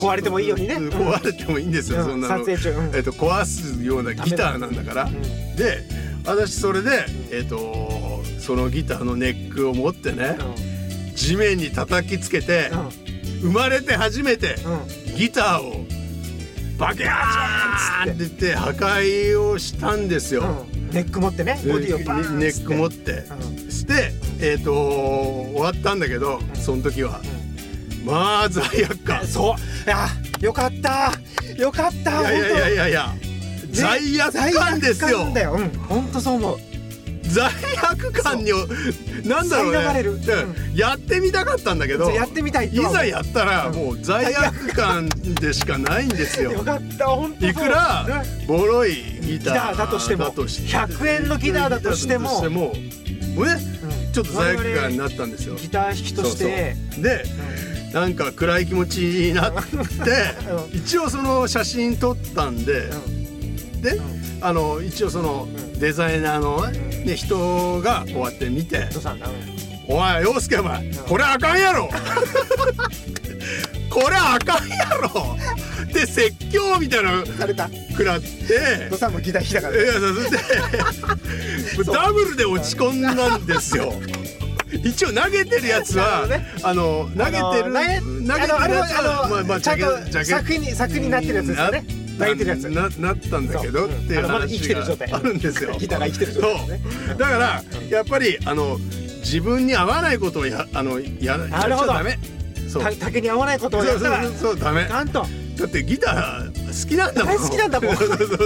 壊れてもいいようにね、 壊れてもいいんですよ、そんなの。 撮影中、 壊すようなギターなんだから。で私それでそのギターのネックを持ってね、地面に叩きつけて、生まれて初めてギターをバキャーンって言って破壊をしたんですよ。 ネック持ってね、ボディをバーンネック持ってして終わったんだけど、その時はまあ罪悪感。 そう、いやよかったよかった。 いや罪悪感ですよ。 本当そう思う。 罪悪感になんだろうね、やってみたかったんだけど、 やってみたいいざやったらもう罪悪感でしかないんですよ。 よかった本当。 いくらボロいギターだとしても、100円のギターだとしてももうね、ちょっと罪悪感になったんですよ、 ギター弾きとして。 でなんか暗い気持ちになって一応その写真撮ったんで、で一応そのデザイナーのね人がこうやって見て「おい陽介お前これあかんやろこれあかんやろ」で説教みたいなの食らって父さんもギター弾いたから、 いやそれでダブルで落ち込んだんですよ。一応投げてるやつは投げてるやつはちゃんと作品になってるやつですよね。投げてるやつなったんだけどっていう話があるんですよ。 ギターが生きてる状態ですね。 だからやっぱり自分に合わないことをやっちゃダメ。 竹に合わないことをやったらそうダメ。 なんとだってギター好きなんだもん。 大好きなんだもん。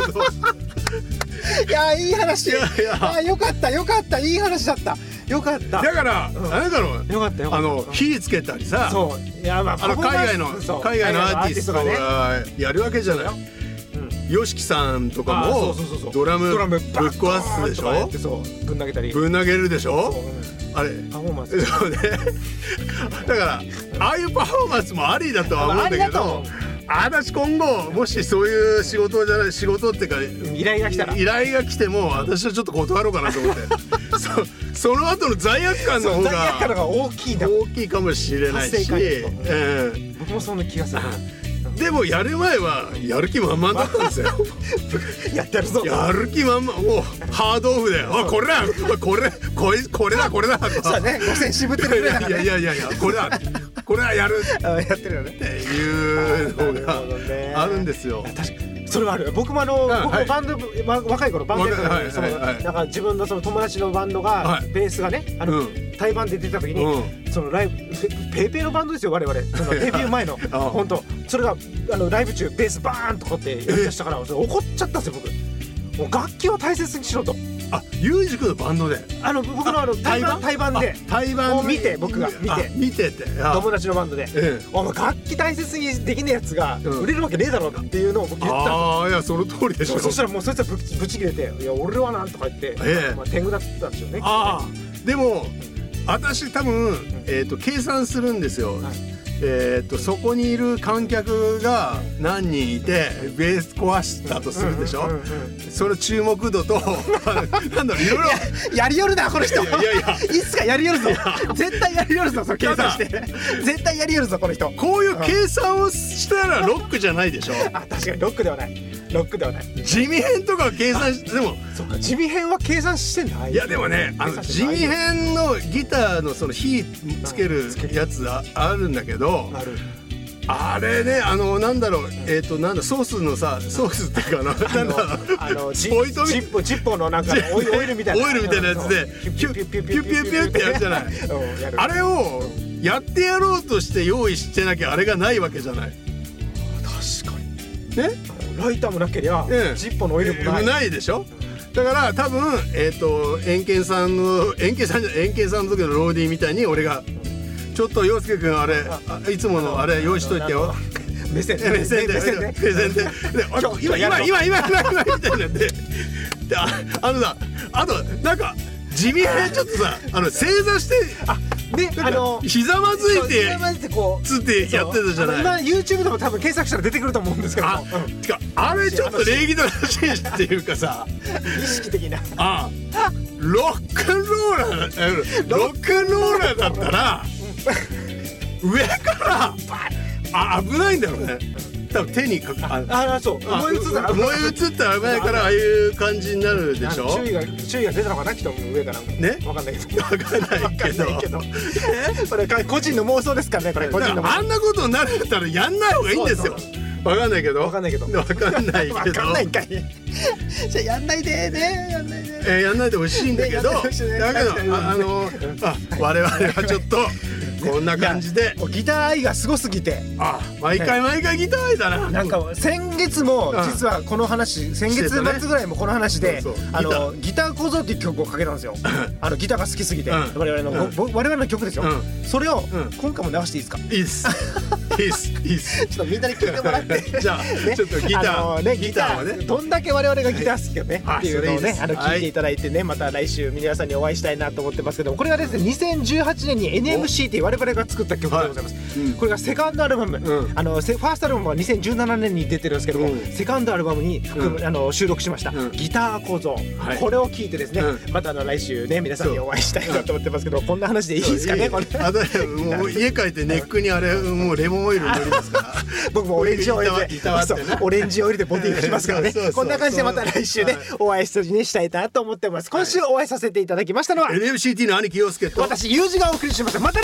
いやいい話。よかったいい話だった。よかった。 だからあれだろう。 よかった火つけたりさ。 そう。いや海外のアーティストがやるわけじゃない。YOSHIKIさんとかもドラムぶっ壊すでしょ。 ぶん投げたり。 ぶん投げるでしょ。あれパフォーマンス。 そうね。だからああいうパフォーマンスもありだとは思うんだけど。私今後もしそういう仕事っていうか依頼が来ても私はちょっと断ろうかなと思ってその後の罪悪感の方が大きいかもしれないし、 僕もそんな気がする。 でもやる前はやる気満々だったんですよ。 やってやるぞ。 やる気満々、もうハードオフで「あこれだこれだ」とか。 そうね、5000渋ってるぐらいだからね。 いやこれはやるやってるよねっていうのがあるんですよ。 確かにそれはある。僕もバンド若い頃バンドやってたので、なんか自分のその友達のバンドがベースがね対バンで出た時にそのライブペーペーのバンドですよ我々。そのデビュー前の本当それがライブ中ベースバーンとこうやってやりだしたから怒っちゃったんですよ僕。もう楽器を大切にしろと。 ユージ君のバンドで僕の対バンでを見て僕が見てて友達のバンドでお前楽器大切にできねえやつが売れるわけねえだろっていうのを僕言ってたんですよ。 いやその通りでしょ。 そしたらもうそいつはぶち切れて「いや俺はなん」とか言って天狗だったんですよね。 でも私多分計算するんですよ。そこにいる観客が何人いてベース壊したとするでしょ。その注目度となんだろういろいろやりよるなこの人。いつかやりよるぞ。絶対やりよるぞ。計算して絶対やりよるぞこの人。 こういう計算をしたらロックじゃないでしょ。 確かにロックではない。 地味編とか計算してでもそうか地味編は計算してない。 いやでもね地味編のギターのその火つけるやつあるんだけど、あれねなんだろうなんだソースのさソースっていうかなんだポイントジッポのなんかオイルみたいなやつでピュッピュッピュッピュッピュッってやるじゃない。あれをやってやろうとして用意してなきゃあれがないわけじゃない。 確かにね。ライターもなけりゃジッポのオイルもないでしょ。だから多分エンケンさんの時のローディーみたいに俺がちょっと陽介君あれいつものあれ用意しといてよ。 目線で今みたいになってあとなんか地味編ちょっとさ正座してひざまずいてつってやってたじゃない。 今 YouTube でも多分検索したら出てくると思うんですけど、 あれちょっと礼儀正しいっていうかさ意識的なロックンローラーだったら上から危ないんだろうね。多分手にそう燃え移ったら危ないからああいう感じになるでしょ。 注意が出たのかな、人の上からね。 わかんないけどこれ個人の妄想ですからね、これ個人の。 あんなことになるんだったらやんない方がいいんですよ。わかんないけどわかんないんかい。じゃあやんないでね、 やんないでほしいんだけど、だけど我々はちょっとこんな感じでギター愛がすごすぎて、 毎回ギター愛だな。 なんか先月も実はこの話、先月末ぐらいもこの話でギター小僧っていう曲をかけたんですよ。ギターが好きすぎて、我々の曲ですよ。それを今回も流していいですか？ いいです。 ちょっとみんなに聞いてもらって、 じゃあちょっとギターをね、 どんだけ我々がギター好きかねっていうのをね聞いていただいてね、また来週皆さんにお会いしたいなと思ってますけども、これがですね2018年に NMC って我々が作った曲でございます。これがセカンドアルバム、ファーストアルバムは2017年に出てるんですけども、セカンドアルバムに収録しましたギター小僧、これを聞いてですね、また来週ね皆さんにお会いしたいなと思ってますけど、こんな話でいいですかね。これもう家帰ってネックにもうレモンオイル塗りますから僕もオレンジオイルでオレンジオイルでボディーしますからね。こんな感じでまた来週ねお会いしたいなと思ってます。今週お会いさせていただきましたのは NMCT の兄貴陽介と私ユージがお送りしました。また